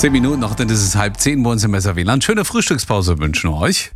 10 Minuten noch, dann ist es 9:30 bei uns im SAW-Land. Schöne Frühstückspause wünschen wir euch.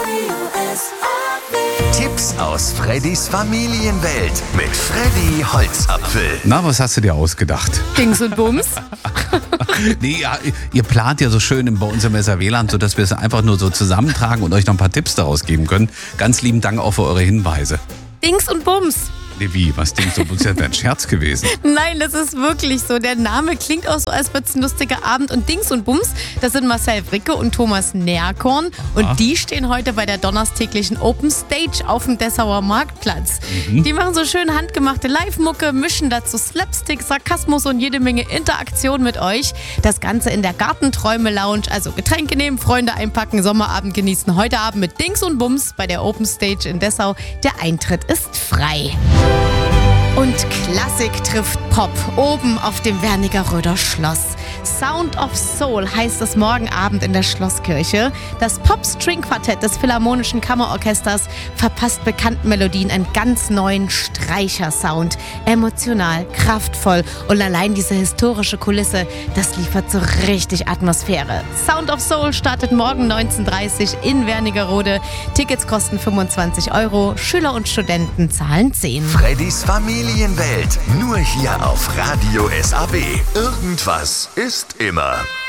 Tipps aus Freddys Familienwelt mit Freddy Holzapfel. Na, was hast du dir ausgedacht? Dings und Bums. Nee, ja, ihr plant ja so schön bei uns im SAW-Land, sodass wir es einfach nur so zusammentragen und euch noch ein paar Tipps daraus geben können. Ganz lieben Dank auch für eure Hinweise. Dings und Bums. Nee, wie? Was denkst du? Das ist ja ein Scherz gewesen. Nein, das ist wirklich so. Der Name klingt auch so, als würde es ein lustiger Abend. Und Dings und Bums, das sind Marcel Fricke und Thomas Nährkorn. Und die stehen heute bei der donnerstäglichen Open Stage auf dem Dessauer Marktplatz. Die machen so schön handgemachte Live-Mucke, mischen dazu Slapstick, Sarkasmus und jede Menge Interaktion mit euch. Das Ganze in der Gartenträume-Lounge. Also Getränke nehmen, Freunde einpacken, Sommerabend genießen. Heute Abend mit Dings und Bums bei der Open Stage in Dessau. Der Eintritt ist frei. Und Klassik trifft Pop oben auf dem Wernigeröder Schloss. Sound of Soul heißt es morgen Abend in der Schlosskirche. Das Pop-String-Quartett des Philharmonischen Kammerorchesters verpasst bekannten Melodien einen ganz neuen Streichersound. Emotional, kraftvoll und allein diese historische Kulisse, das liefert so richtig Atmosphäre. Sound of Soul startet morgen 19:30 in Wernigerode. Tickets kosten 25 €, Schüler und Studenten zahlen 10. Freddys Familienwelt, nur hier auf Radio SAW. Irgendwas ist immer.